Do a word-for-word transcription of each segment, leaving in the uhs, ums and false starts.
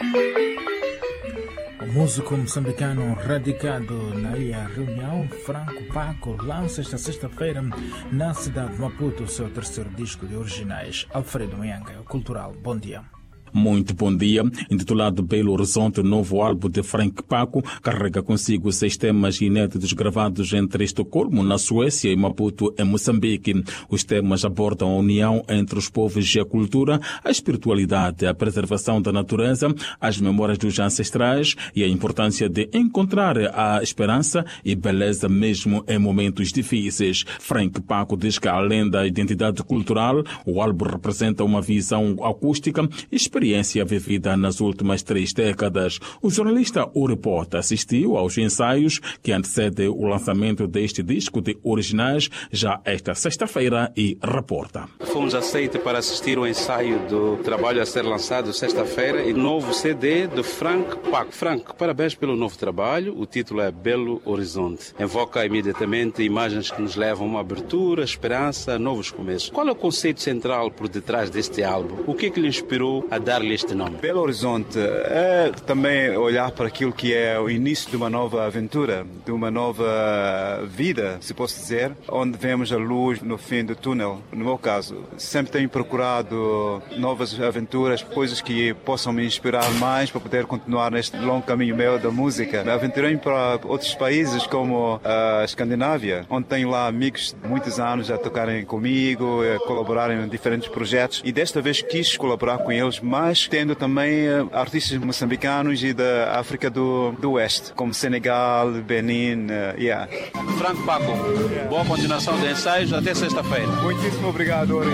O músico moçambicano radicado na Ilha Reunião, Franco Paco, lança esta sexta-feira na cidade de Maputo o seu terceiro disco de originais. Alfredo Muyanga, Cultural. Bom dia. Muito bom dia. Intitulado Belo Horizonte, novo álbum de Franco Paco carrega consigo seis temas inéditos gravados entre Estocolmo, na Suécia, e Maputo, em Moçambique. Os temas abordam a união entre os povos e a cultura, a espiritualidade, a preservação da natureza, as memórias dos ancestrais e a importância de encontrar a esperança e beleza mesmo em momentos difíceis. Franco Paco diz que, além da identidade cultural, o álbum representa uma visão acústica e experiência vivida nas últimas três décadas. O jornalista O Repórter assistiu aos ensaios que antecedem o lançamento deste disco de originais já esta sexta-feira e reporta. Fomos aceitos para assistir ao ensaio do trabalho a ser lançado sexta-feira e novo C D de Franco Paco. Franco, parabéns pelo novo trabalho. O título é Belo Horizonte. Invoca imediatamente imagens que nos levam a uma abertura, esperança, novos começos. Qual é o conceito central por detrás deste álbum? O que é que lhe inspirou a dar-lhe este nome? Belo Horizonte é também olhar para aquilo que é o início de uma nova aventura, de uma nova vida, se posso dizer, onde vemos a luz no fim do túnel. No meu caso, sempre tenho procurado novas aventuras, coisas que possam me inspirar mais para poder continuar neste longo caminho meu da música. Aventurei para outros países como a Escandinávia, onde tenho lá amigos de muitos anos a tocarem comigo, a colaborarem em diferentes projetos, e desta vez quis colaborar com eles, mas tendo também artistas moçambicanos e da África do, do Oeste, como Senegal, Benin, uh, yeah. Franco Paco, yeah. Boa continuação de ensaios até sexta-feira. Muitíssimo obrigado, Ori.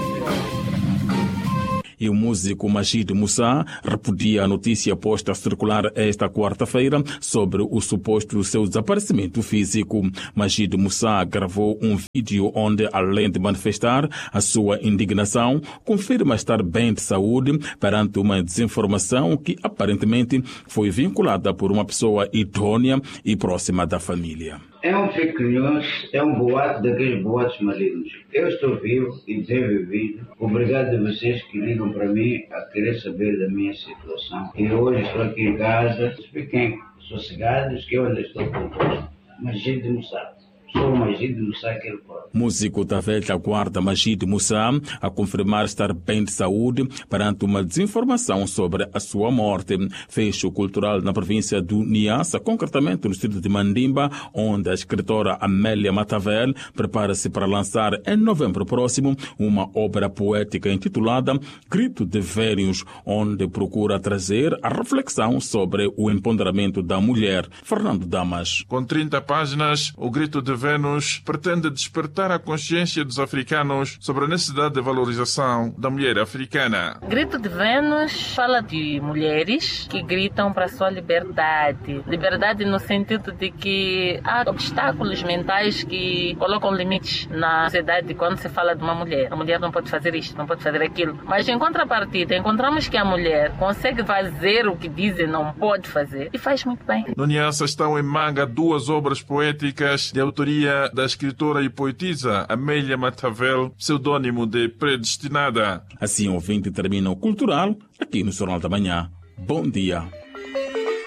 E o músico Majid Moussa repudia a notícia posta a circular esta quarta-feira sobre o suposto seu desaparecimento físico. Majid Moussa gravou um vídeo onde, além de manifestar a sua indignação, confirma estar bem de saúde perante uma desinformação que aparentemente foi vinculada por uma pessoa idônea e próxima da família. É um fake news, é um boato daqueles boatos malignos. Eu estou vivo e desenvolvido. Obrigado a vocês que ligam para mim a querer saber da minha situação. E hoje estou aqui em casa, fiquem sossegados que eu ainda estou composto. Majid Moussa. Sou o Majid Moussa que ele pode. Músico da velha guarda Majid Moussa a confirmar estar bem de saúde perante uma desinformação sobre a sua morte. Fecho cultural na província do Niassa, concretamente no distrito de Mandimba, onde a escritora Amélia Matavel prepara-se para lançar em novembro próximo uma obra poética intitulada Grito de Vênus, onde procura trazer a reflexão sobre o empoderamento da mulher. Fernando Damas. Com trinta páginas, o Grito de Vênus pretende despertar a consciência dos africanos sobre a necessidade de valorização da mulher africana. Grito de Vênus fala de mulheres que gritam para a sua liberdade. Liberdade no sentido de que há obstáculos mentais que colocam limites na sociedade quando se fala de uma mulher. A mulher não pode fazer isto, não pode fazer aquilo. Mas em contrapartida, encontramos que a mulher consegue fazer o que dizem não pode fazer e faz muito bem. No Niassa estão em manga duas obras poéticas de autoria da escritora e poetisa Amélia Matavel, pseudônimo de Predestinada. Assim, o ouvinte termina o Cultural aqui no Jornal da Manhã. Bom dia.